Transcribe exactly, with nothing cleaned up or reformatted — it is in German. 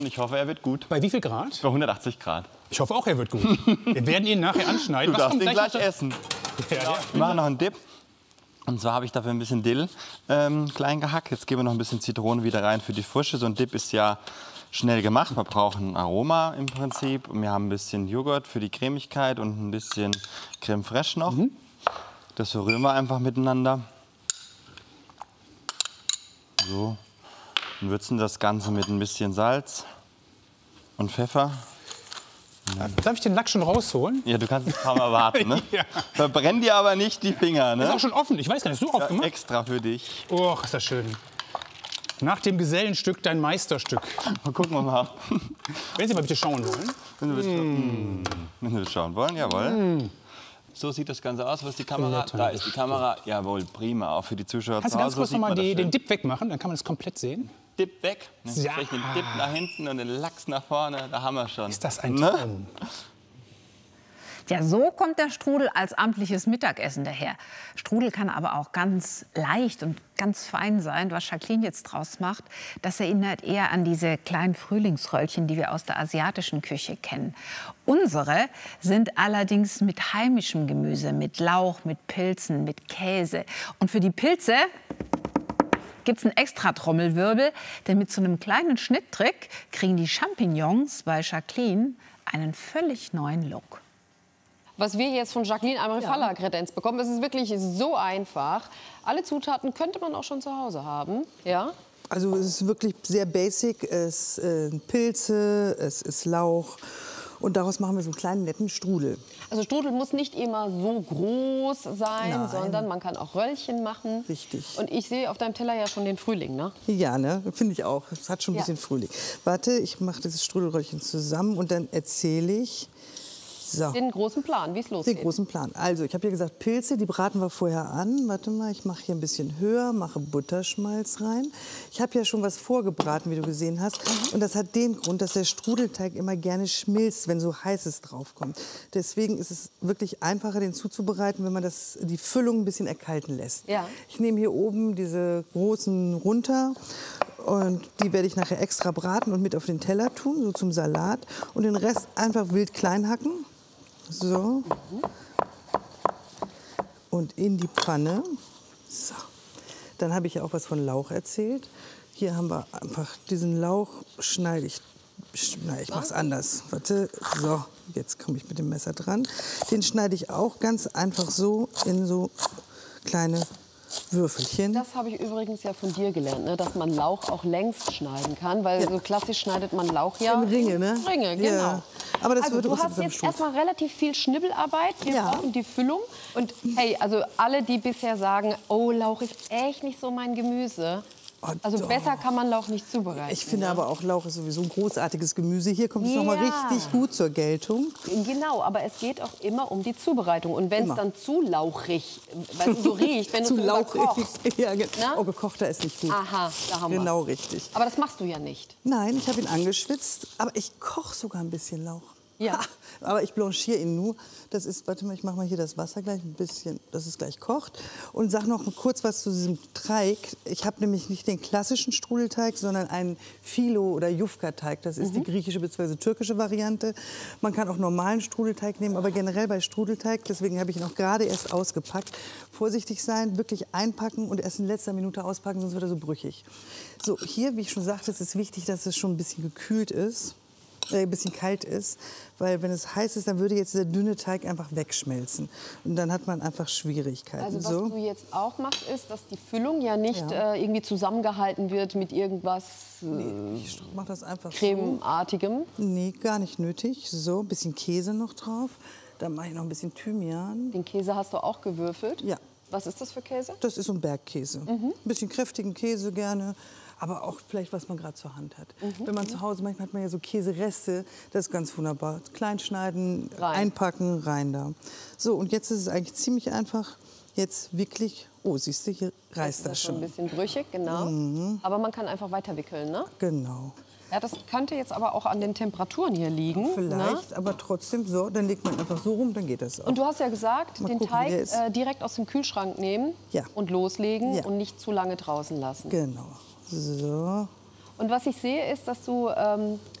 Ich hoffe, er wird gut. Bei wie viel Grad? Bei hundertachtzig Grad. Ich hoffe auch, er wird gut. Wir werden ihn nachher anschneiden. Du Was darfst kommt ihn gleich noch? essen. Ja, ja. Wir machen noch einen Dip. Und zwar habe ich dafür ein bisschen Dill ähm, klein gehackt. Jetzt geben wir noch ein bisschen Zitrone wieder rein für die Frische. So ein Dip ist ja schnell gemacht. Wir brauchen ein Aroma im Prinzip. Und wir haben ein bisschen Joghurt für die Cremigkeit und ein bisschen Creme fraiche noch. Mhm. Das verrühren wir einfach miteinander. So. Und würzen das Ganze mit ein bisschen Salz und Pfeffer. Darf ich den Lack schon rausholen? Ja, du kannst es kaum erwarten, ne? Ja. Verbrenn dir aber nicht die Finger, ne? Ist auch schon offen. Ich weiß gar nicht, so Ja, aufgemacht? extra für dich. Oh, ist das schön. Nach dem Gesellenstück dein Meisterstück. Mal gucken wir mal. Wenn Sie mal bitte schauen wollen. Wenn Sie bitte, mm. Wenn Sie bitte schauen wollen, jawohl. Mm. So sieht das Ganze aus. Was ist die Kamera? Da ist die Kamera. Jawohl, prima. Auch für die Zuschauer Kannst zu du Hause. ganz kurz so noch mal sieht man die, das den schön. Dip wegmachen? Dann kann man das komplett sehen. Dip weg. Ne? Ja. Sprich den Dip nach hinten und den Lachs nach vorne. Da haben wir schon. Ist das ein Ne? Traum? Ja, so kommt der Strudel als amtliches Mittagessen daher. Strudel kann aber auch ganz leicht und ganz fein sein. Was Jacqueline jetzt draus macht, das erinnert eher an diese kleinen Frühlingsröllchen, die wir aus der asiatischen Küche kennen. Unsere sind allerdings mit heimischem Gemüse, mit Lauch, mit Pilzen, mit Käse. Und für die Pilze gibt es einen extra Trommelwirbel, denn mit so einem kleinen Schnitttrick kriegen die Champignons bei Jacqueline einen völlig neuen Look. Was wir jetzt von Jacqueline Amarifalla Kredenz bekommen, es ist wirklich so einfach. Alle Zutaten könnte man auch schon zu Hause haben. Ja? Also es ist wirklich sehr basic. Es sind Pilze, es ist Lauch und daraus machen wir so einen kleinen netten Strudel. Also Strudel muss nicht immer so groß sein, Nein. sondern man kann auch Röllchen machen. Richtig. Und ich sehe auf deinem Teller ja schon den Frühling, ne? Ja, ne? Finde ich auch. Es hat schon ein Ja. bisschen Frühling. Warte, ich mache dieses Strudelröllchen zusammen und dann erzähle ich. So. Den großen Plan, wie es losgeht. Den großen Plan. Also, ich habe hier gesagt, Pilze, die braten wir vorher an. Warte mal, ich mache hier ein bisschen höher, mache Butterschmalz rein. Ich habe ja schon was vorgebraten, wie du gesehen hast. Und das hat den Grund, dass der Strudelteig immer gerne schmilzt, wenn so Heißes draufkommt. Deswegen ist es wirklich einfacher, den zuzubereiten, wenn man das, die Füllung ein bisschen erkalten lässt. Ja. Ich nehme hier oben diese großen runter. Und die werde ich nachher extra braten und mit auf den Teller tun, so zum Salat. Und den Rest einfach wild klein hacken. So. Und in die Pfanne. So. Dann habe ich ja auch was von Lauch erzählt. Hier haben wir einfach diesen Lauch, schneide ich. Na, ich mache es anders. Warte. So, jetzt komme ich mit dem Messer dran. Den schneide ich auch ganz einfach so in so kleine Würfelchen. Das habe ich übrigens ja von dir gelernt, ne? Dass man Lauch auch längs schneiden kann, weil Ja. so klassisch schneidet man Lauch ja In Ringe, ne? Ringe, genau. Ja. Aber das also würde du uns hast zusammen jetzt schrumpfen. erstmal relativ viel Schnibbelarbeit. Wir Ja. brauchen die Füllung. Und hey, also alle, die bisher sagen, oh, Lauch ist echt nicht so mein Gemüse. Oh, Also doch. besser kann man Lauch nicht zubereiten. Ich finde ne? aber auch Lauch ist sowieso ein großartiges Gemüse. Hier kommt es noch mal Ja. richtig gut zur Geltung. Genau, aber es geht auch immer um die Zubereitung. Und wenn es Immer. dann zu lauchrig, weil es so riecht, wenn du Zu es so lauchig. überkochst. Ja, ge- Na? oh, gekochter ist nicht gut. Aha, da haben wir Genau richtig. Aber das machst du ja nicht. Nein, ich habe ihn angeschwitzt, aber ich koche sogar ein bisschen Lauch. Ja. Ha, aber ich blanchiere ihn nur. Das ist, warte mal, ich mache mal hier das Wasser gleich ein bisschen, dass es gleich kocht. Und sag noch kurz was zu diesem Teig. Ich habe nämlich nicht den klassischen Strudelteig, sondern einen Filo- oder Jufka-Teig. Das ist die griechische bzw. türkische Variante. Man kann auch normalen Strudelteig nehmen, aber generell bei Strudelteig, deswegen habe ich ihn auch gerade erst ausgepackt, vorsichtig sein, wirklich einpacken und erst in letzter Minute auspacken, sonst wird er so brüchig. So, hier, wie ich schon sagte, es ist wichtig, dass es schon ein bisschen gekühlt ist. Ein bisschen kalt ist, weil wenn es heiß ist, dann würde jetzt der dünne Teig einfach wegschmelzen und dann hat man einfach Schwierigkeiten. Also was so. du jetzt auch machst, ist, dass die Füllung ja nicht Ja. äh, irgendwie zusammengehalten wird mit irgendwas Ich mache das einfach Cremeartigem. so. Nee, gar nicht nötig. So, ein bisschen Käse noch drauf. Dann mache ich noch ein bisschen Thymian. Den Käse hast du auch gewürfelt. Ja. Was ist das für Käse? Das ist so ein Bergkäse. Ein bisschen kräftigen Käse gerne, aber auch vielleicht, was man gerade zur Hand hat. Wenn man zu Hause, manchmal hat man ja so Käsereste, das ist ganz wunderbar. Klein schneiden, Rein. einpacken, rein da. So, und jetzt ist es eigentlich ziemlich einfach. Jetzt wirklich, oh, siehst du, hier reißt Das das ist schon ein schon. bisschen brüchig, genau. Aber man kann einfach weiter wickeln, ne? Genau. Ja, das könnte jetzt aber auch an den Temperaturen hier liegen. Vielleicht, Ne? aber trotzdem so, dann legt man einfach so rum, dann geht das auch. Und du hast ja gesagt, Mal den gucken, wie Teig der ist. äh, direkt aus dem Kühlschrank nehmen Ja. und loslegen Ja. und nicht zu lange draußen lassen. Genau. So. Und was ich sehe, ist, dass du ähm,